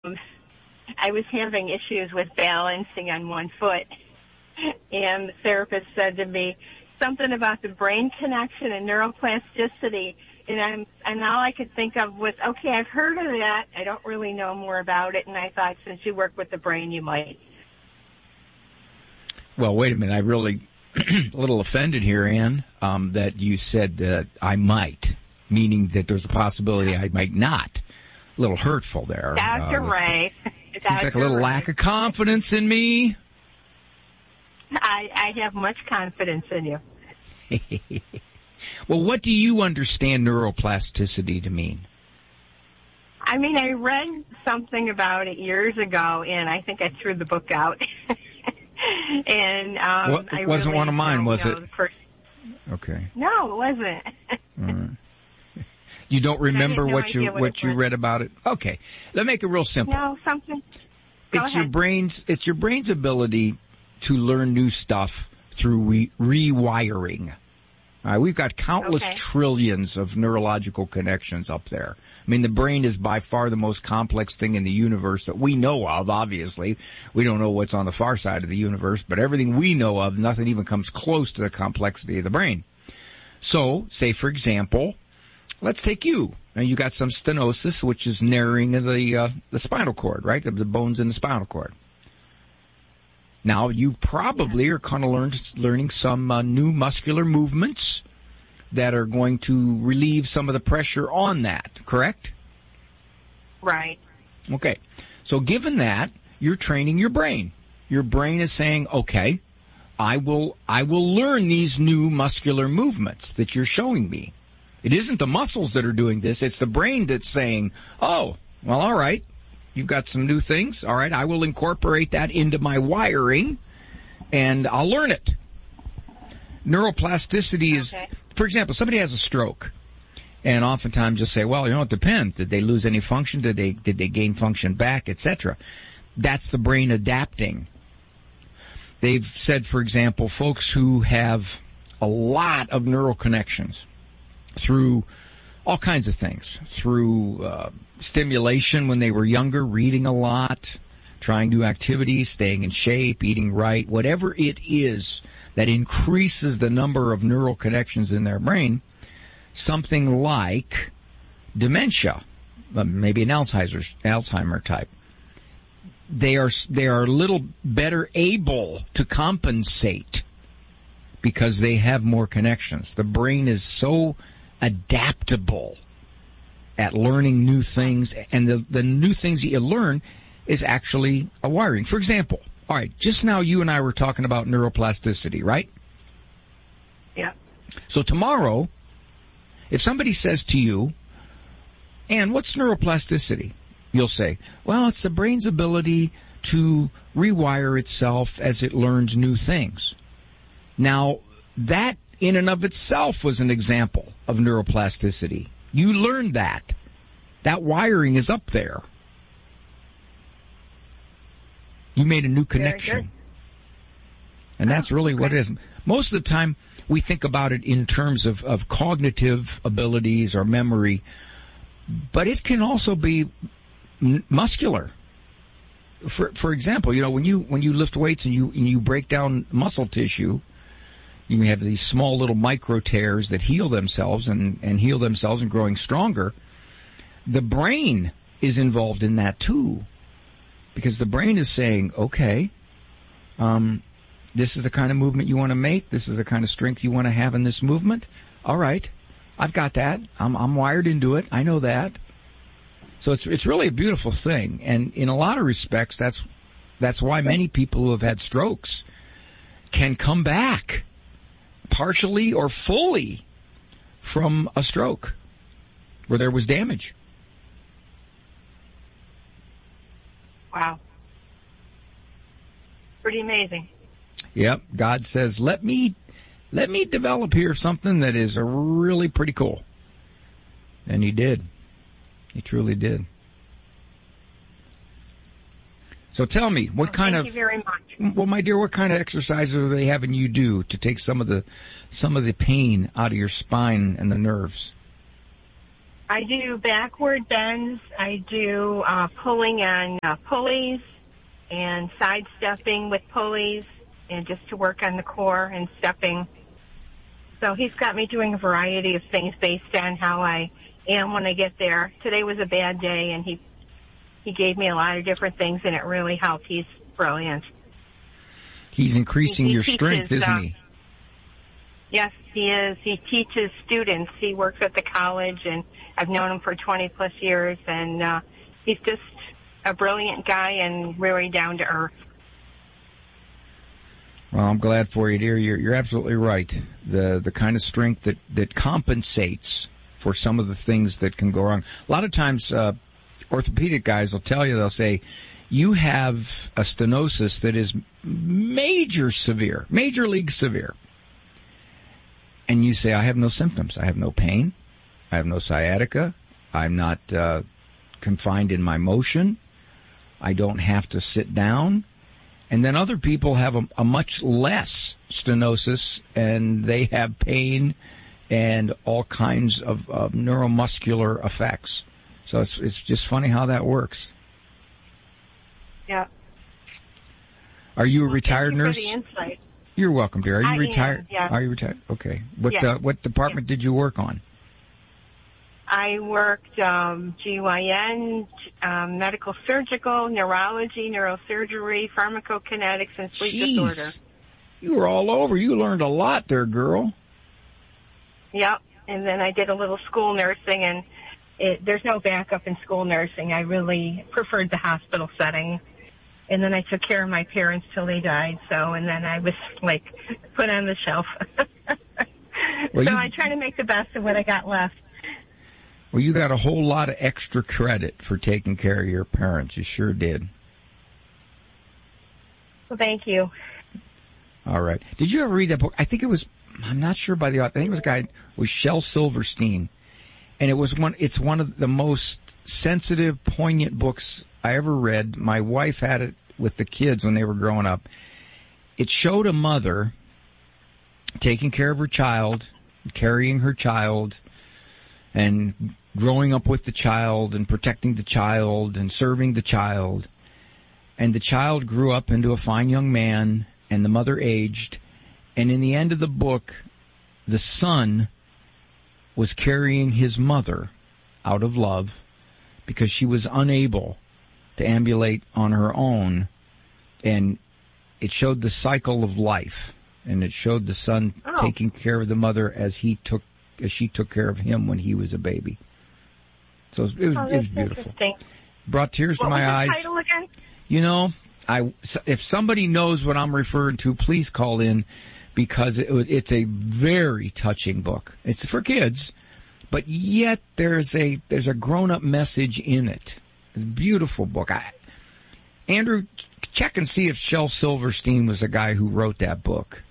I was having issues with balancing on one foot, and the therapist said to me something about the brain connection and neuroplasticity, and all I could think of was, okay, I've heard of that. I don't really know more about it, and I thought since you work with the brain, you might. Well, wait a minute. I really a little offended here, Ann, that you said that I might, meaning that there's a possibility I might not. A little hurtful there. Dr. Ray. Seems like a little lack of confidence in me. I have much confidence in you. Well, what do you understand neuroplasticity to mean? I mean, I read something about it years ago, and I think I threw the book out. And it wasn't one of mine, was it? Okay. No, it wasn't. Right. You don't remember what you read about it? Okay. Let's make it real simple. No, something. It's your brain's ability to learn new stuff through rewiring. All right, we've got countless trillions of neurological connections up there. I mean, the brain is by far the most complex thing in the universe that we know of, obviously. We don't know what's on the far side of the universe, but everything we know of, nothing even comes close to the complexity of the brain. So, say for example, let's take you. Now, you got some stenosis, which is narrowing of the spinal cord, right? The bones in the spinal cord. Now, you probably are kind of learning some new muscular movements that are going to relieve some of the pressure on that, correct? Right. Okay. So given that, you're training your brain. Your brain is saying, okay, I will learn these new muscular movements that you're showing me. It isn't the muscles that are doing this, it's the brain that's saying, oh, well, all right, you've got some new things. All right, I will incorporate that into my wiring, and I'll learn it. Neuroplasticity is, for example, somebody has a stroke, and oftentimes you'll say, well, it depends. Did they lose any function? Did they gain function back, etc.? That's the brain adapting. They've said, for example, folks who have a lot of neural connections through all kinds of things, through stimulation when they were younger, reading a lot, trying new activities, staying in shape, eating right, whatever it is that increases the number of neural connections in their brain, something like dementia, maybe an Alzheimer type. They are a little better able to compensate because they have more connections. The brain is so adaptable at learning new things, and the new things that you learn is actually a wiring. For example, all right, just now you and I were talking about neuroplasticity, right? Yeah. So tomorrow, if somebody says to you, Ann, what's neuroplasticity? You'll say, well, it's the brain's ability to rewire itself as it learns new things. Now, that in and of itself was an example of neuroplasticity. You learned that. That wiring is up there. You made a new connection. And that's really what it is. Most of the time, we think about it in terms of cognitive abilities or memory, but it can also be muscular. For example, when you lift weights and you break down muscle tissue, you can have these small little micro tears that heal themselves and heal themselves and growing stronger. The brain is involved in that too, because the brain is saying, okay, this is the kind of movement you want to make. This is the kind of strength you want to have in this movement. All right, I've got that. I'm wired into it. I know that. So it's really a beautiful thing, and in a lot of respects, that's why many people who have had strokes can come back partially or fully from a stroke where there was damage. Wow. Pretty amazing. Yep. God says, let me develop here something that is really pretty cool. And he did. He truly did. So tell me, thank you very much. Well, my dear, what kind of exercises are they having you do to take some of the pain out of your spine and the nerves? I do backward bends. I do pulling on pulleys and sidestepping with pulleys, and just to work on the core and stepping. So he's got me doing a variety of things based on how I am when I get there. Today was a bad day, and he gave me a lot of different things, and it really helped. He's brilliant. He's increasing your strength, isn't he? Yes, he is. He teaches students. He works at the college, and I've known him for 20-plus years, and he's just a brilliant guy and really down to earth. Well, I'm glad for you, dear. You're absolutely right. The kind of strength that compensates for some of the things that can go wrong. A lot of times, orthopedic guys will tell you, they'll say, you have a stenosis that is major league severe. And you say, I have no symptoms. I have no pain. I have no sciatica. I'm not confined in my motion. I don't have to sit down. And then other people have a much less stenosis, and they have pain and all kinds of neuromuscular effects. So it's just funny how that works. Yeah. Are you a retired nurse? Thank you for the insight. You're welcome, dear. Are you retired? Yeah. Are you retired? Okay. What department did you work on? I worked GYN, medical surgical, neurology, neurosurgery, pharmacokinetics, and sleep disorder. You were all over. You learned a lot there, girl. Yep. And then I did a little school nursing, and there's no backup in school nursing. I really preferred the hospital setting. And then I took care of my parents till they died. And then I was, put on the shelf. I try to make the best of what I got left. Well, you got a whole lot of extra credit for taking care of your parents. You sure did. Well, thank you. All right. Did you ever read that book? I think it was, I'm not sure by the author. I think it was a guy, was Shel Silverstein. And it's one of the most sensitive, poignant books I ever read. My wife had it with the kids when they were growing up. It showed a mother taking care of her child, carrying her child, and growing up with the child and protecting the child and serving the child. And the child grew up into a fine young man, and the mother aged. And in the end of the book, the son was carrying his mother out of love because she was unable to ambulate on her own. And it showed the cycle of life. And it showed the son taking care of the mother as she took care of him when he was a baby. So it was beautiful. Brought tears to my eyes. What was the title again? You know, if somebody knows what I'm referring to, please call in, because it's a very touching book. It's for kids, but yet there's a grown-up message in it. It's a beautiful book. Andrew, check and see if Shel Silverstein was the guy who wrote that book.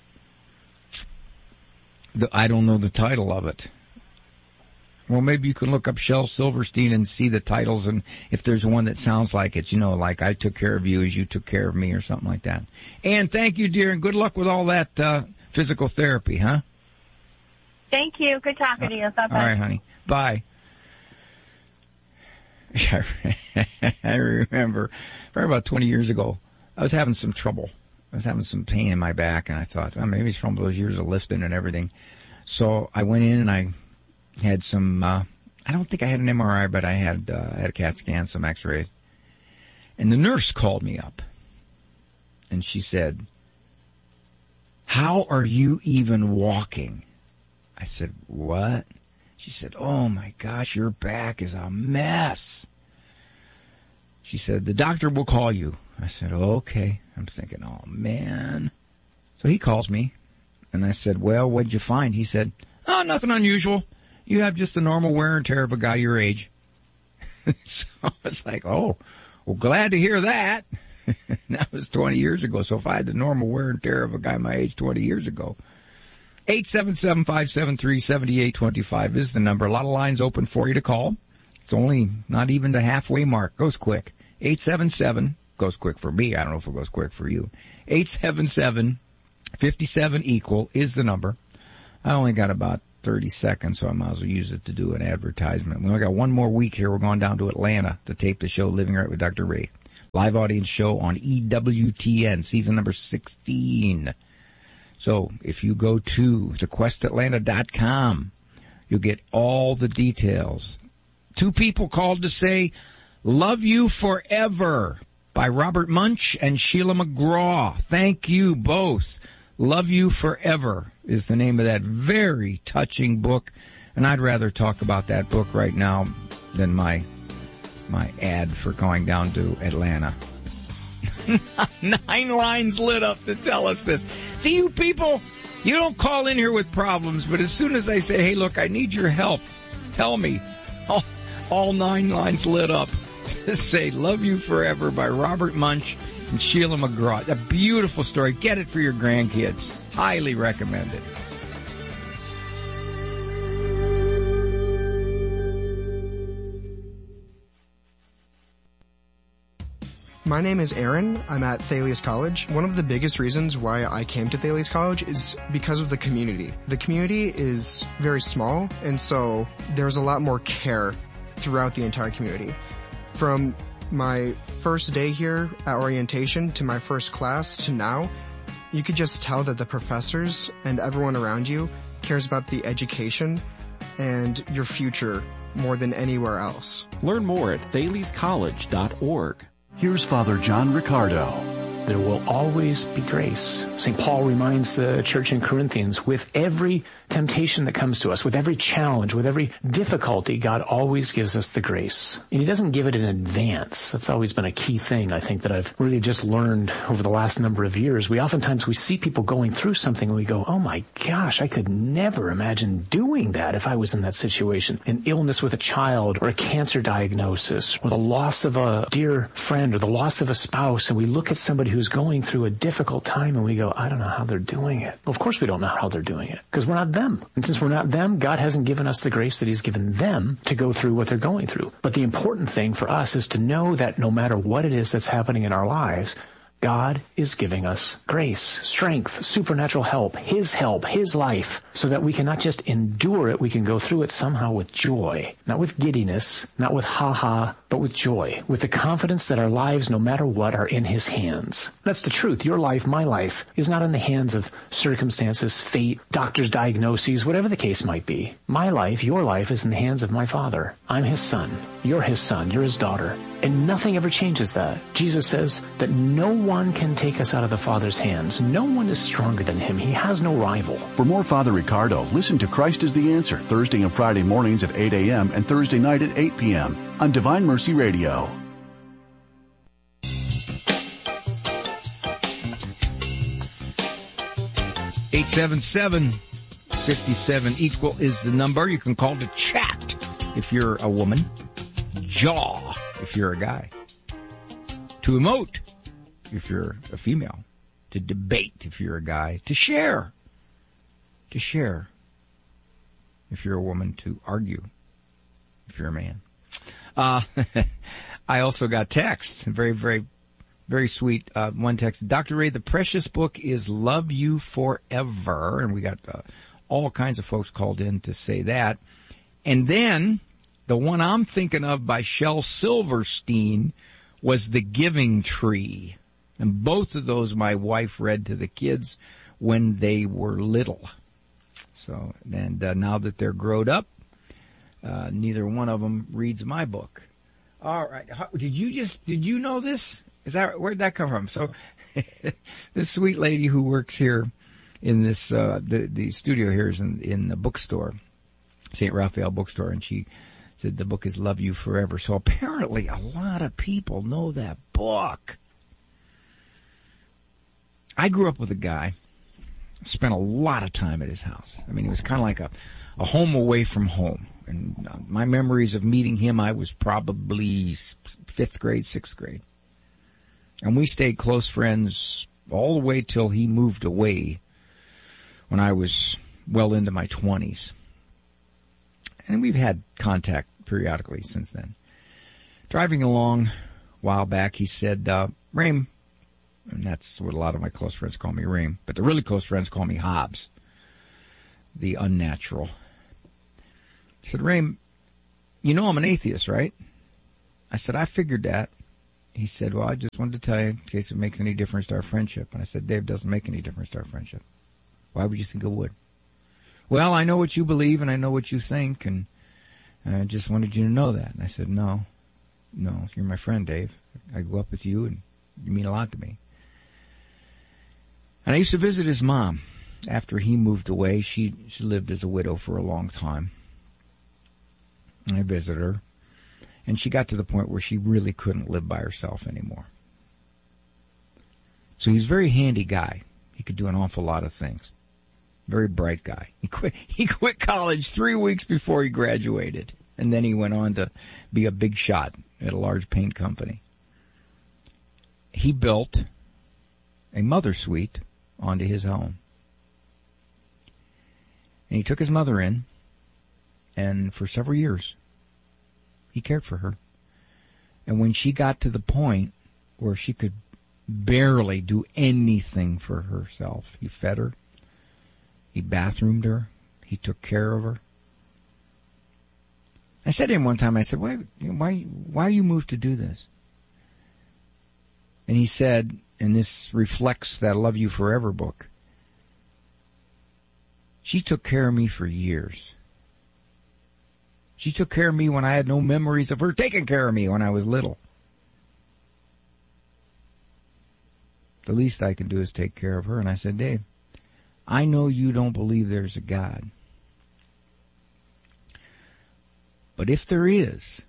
I don't know the title of it. Well, maybe you can look up Shel Silverstein and see the titles, and if there's one that sounds like it, like I took care of you as you took care of me or something like that. And thank you, dear, and good luck with all that physical therapy, huh? Thank you. Good talking to you. Bye-bye. All right, honey. Bye. I remember about 20 years ago, I was having some trouble. I was having some pain in my back, and I thought, well, maybe it's from those years of lifting and everything. So I went in and I had some, I don't think I had an MRI, but I had a CAT scan, some x-rays. And the nurse called me up, and she said, "How are you even walking?" I said, "What?" She said, "Oh my gosh, your back is a mess." She said, "The doctor will call you." I said, "Okay." I'm thinking, oh man. So he calls me, and I said, "Well, what'd you find?" He said, "Oh, nothing unusual. You have just the normal wear and tear of a guy your age." So I was like, oh, well, glad to hear that. That was 20 years ago. So if I had the normal wear and tear of a guy my age 20 years ago. 877-573-7825 is the number. A lot of lines open for you to call. It's only not even the halfway mark. Goes quick. 877, goes quick for me. I don't know if it goes quick for you. 877-57-EQUAL is the number. I only got about 30 seconds, so I might as well use it to do an advertisement. We only got one more week here. We're going down to Atlanta to tape the show Living Right with Dr. Ray. Live audience show on EWTN, season number 16. So if you go to thequestatlanta.com, you'll get all the details. 2 people called to say, "Love You Forever" by Robert Munch and Sheila McGraw. Thank you both. Love You Forever is the name of that very touching book, and I'd rather talk about that book right now than my ad for going down to Atlanta. 9 lines lit up to tell us this. See, you people, you don't call in here with problems, but as soon as I say, hey, look, I need your help, tell me. All 9 lines lit up to say Love You Forever by Robert Munch and Sheila McGraw. A beautiful story. Get it for your grandkids. Highly recommended. My name is Aaron. I'm at Thales College. One of the biggest reasons why I came to Thales College is because of the community. The community is very small, and so there's a lot more care throughout the entire community. From my first day here at orientation to my first class to now, you could just tell that the professors and everyone around you cares about the education and your future more than anywhere else. Learn more at thalescollege.org. Here's Father John Ricardo. There will always be grace. St. Paul reminds the church in Corinthians, with every temptation that comes to us, with every challenge, with every difficulty, God always gives us the grace. And he doesn't give it in advance. That's always been a key thing, I think, that I've really just learned over the last number of years. We see people going through something and we go, oh my gosh, I could never imagine doing that if I was in that situation. An illness with a child, or a cancer diagnosis, or the loss of a dear friend, or the loss of a spouse, and we look at somebody who's going through a difficult time and we go, I don't know how they're doing it. Well, of course we don't know how they're doing it, because we're not them. And since we're not them, God hasn't given us the grace that he's given them to go through what they're going through. But the important thing for us is to know that no matter what it is that's happening in our lives, God is giving us grace, strength, supernatural help, his life, so that we can not just endure it, we can go through it somehow with joy, not with giddiness, not with ha-ha, but with joy, with the confidence that our lives, no matter what, are in his hands. That's the truth. Your life, my life, is not in the hands of circumstances, fate, doctors' diagnoses, whatever the case might be. My life, your life, is in the hands of my Father. I'm his son. You're his son. You're his daughter. And nothing ever changes that. Jesus says that no one can take us out of the Father's hands. No one is stronger than him. He has no rival. For more Father Ricardo, listen to Christ is the Answer Thursday and Friday mornings at 8 a.m. and Thursday night at 8 p.m. on Divine Mercy Radio. 877-57 is the number. You can call to chat if you're a woman. Jaw if you're a guy. To emote if you're a female. To debate if you're a guy. To share. To share if you're a woman. To argue if you're a man. I also got texts. Very, very, very sweet. One text. Dr. Ray, the precious book is Love You Forever. And we got all kinds of folks called in to say that. And then the one I'm thinking of by Shel Silverstein was The Giving Tree. And both of those my wife read to the kids when they were little. So, and now that they're grown up, neither one of them reads my book. All right. Did you know this? Where'd that come from? So, this sweet lady who works here in this, the studio here is in the bookstore, St. Raphael Bookstore, and she said the book is Love You Forever. So apparently a lot of people know that book. I grew up with a guy, spent a lot of time at his house. I mean, it was kind of like a home away from home. And my memories of meeting him, I was probably 5th grade, 6th grade. And we stayed close friends all the way till he moved away when I was well into my 20s. And we've had contact periodically since then. Driving along a while back, he said, Raym, and that's what a lot of my close friends call me, Raym, but the really close friends call me Hobbs, the unnatural. He said, Ray, you know I'm an atheist, right? I said, I figured that. He said, well, I just wanted to tell you in case it makes any difference to our friendship. And I said, Dave, doesn't make any difference to our friendship. Why would you think it would? Well, I know what you believe and I know what you think, and I just wanted you to know that. And I said, no, you're my friend, Dave. I grew up with you and you mean a lot to me. And I used to visit his mom after he moved away. She lived as a widow for a long time. And I visited her. And she got to the point where she really couldn't live by herself anymore. So he's a very handy guy. He could do an awful lot of things. Very bright guy. He quit college 3 weeks before he graduated. And then he went on to be a big shot at a large paint company. He built a mother suite onto his home. And he took his mother in, and for several years, he cared for her. And when she got to the point where she could barely do anything for herself, he fed her, he bathroomed her, he took care of her. I said to him one time, I said, why you moved to do this? And he said, and this reflects that Love You Forever book, she took care of me for years. She took care of me when I had no memories of her taking care of me when I was little. The least I can do is take care of her. And I said, Dave, I know you don't believe there's a God. But if there is,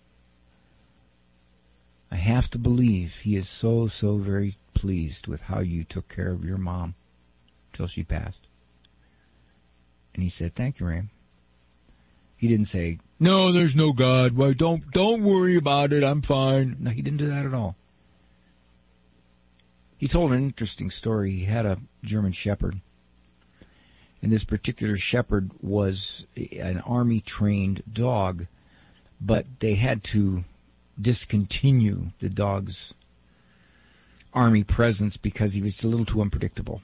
I have to believe he is so very pleased with how you took care of your mom till she passed. And he said, thank you, Ram. He didn't say, no, there's no God. Why, don't worry about it. I'm fine. No, he didn't do that at all. He told an interesting story. He had a German Shepherd. And this particular Shepherd was an Army-trained dog, but they had to discontinue the dog's Army presence because he was a little too unpredictable.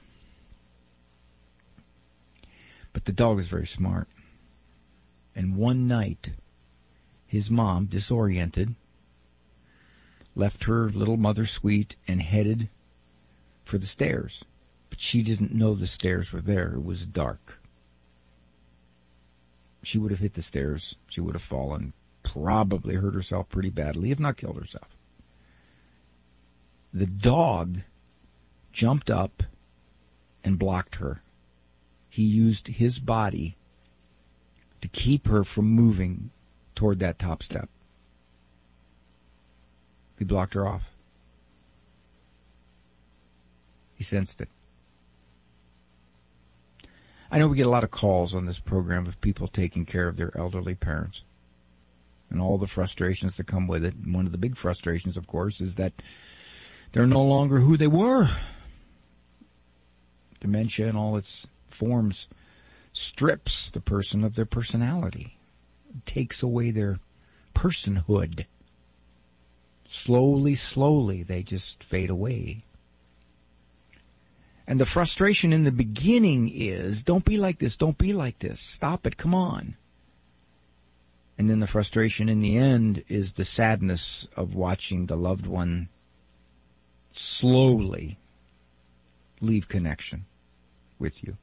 But the dog was very smart. And one night, his mom, disoriented, left her little mother suite and headed for the stairs. But she didn't know the stairs were there. It was dark. She would have hit the stairs. She would have fallen, probably hurt herself pretty badly, if not killed herself. The dog jumped up and blocked her. He used his body to keep her from moving toward that top step. He blocked her off. He sensed it. I know we get a lot of calls on this program of people taking care of their elderly parents and all the frustrations that come with it. And one of the big frustrations, of course, is that they're no longer who they were. Dementia in all its forms strips the person of their personality. It takes away their personhood. Slowly, they just fade away. And the frustration in the beginning is, don't be like this, don't be like this, stop it, come on. And then the frustration in the end is the sadness of watching the loved one slowly leave connection with you.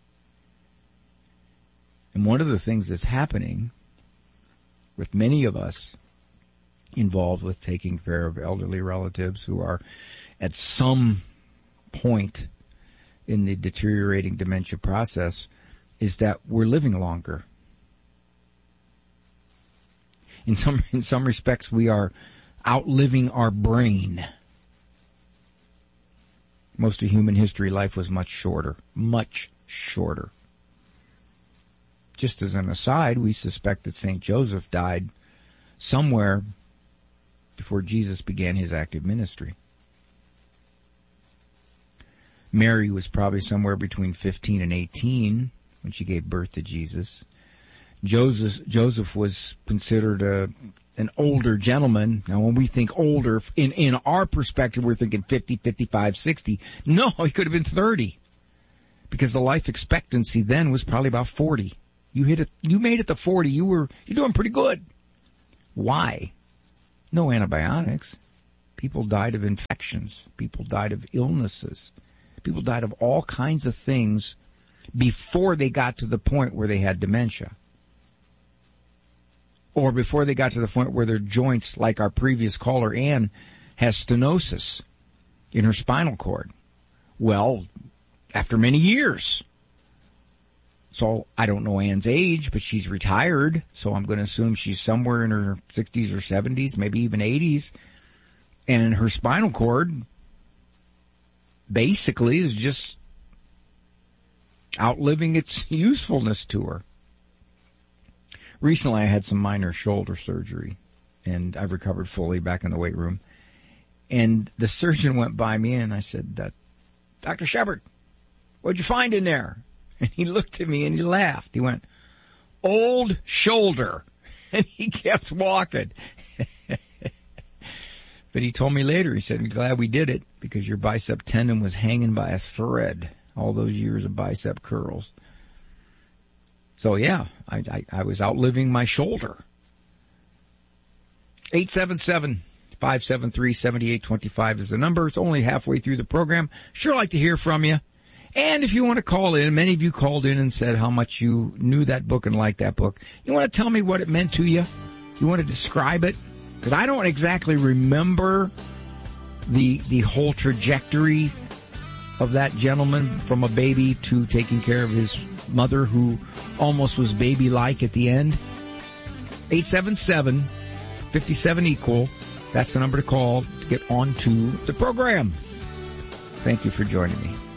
And one of the things that's happening with many of us involved with taking care of elderly relatives who are at some point in the deteriorating dementia process is that we're living longer. In some respects, we are outliving our brain. Most of human history, life was much shorter. Much shorter. Just as an aside, we suspect that St. Joseph died somewhere before Jesus began his active ministry. Mary was probably somewhere between 15 and 18 when she gave birth to Jesus. Joseph was considered an older gentleman. Now, when we think older, in our perspective, we're thinking 50, 55, 60. No, he could have been 30. Because the life expectancy then was probably about 40 You made it to 40. You're doing pretty good. Why? No antibiotics. People died of infections. People died of illnesses. People died of all kinds of things before they got to the point where they had dementia. Or before they got to the point where their joints, like our previous caller, Ann, has stenosis in her spinal cord. Well, after many years. So I don't know Ann's age, but she's retired, so I'm going to assume she's somewhere in her 60s or 70s, maybe even 80s. And her spinal cord basically is just outliving its usefulness to her. Recently I had some minor shoulder surgery, and I've recovered fully back in the weight room. And the surgeon went by me and I said, Dr. Shepard, what'd you find in there? And he looked at me and he laughed. He went, old shoulder. And he kept walking. But he told me later, he said, I'm glad we did it because your bicep tendon was hanging by a thread all those years of bicep curls. So yeah, I was outliving my shoulder. 877-573-7825 is the number. It's only halfway through the program. Sure like to hear from you. And if you want to call in, many of you called in and said how much you knew that book and liked that book. You want to tell me what it meant to you? You want to describe it? Because I don't exactly remember the whole trajectory of that gentleman from a baby to taking care of his mother who almost was baby-like at the end. 877-57-EQUAL. That's the number to call to get onto the program. Thank you for joining me.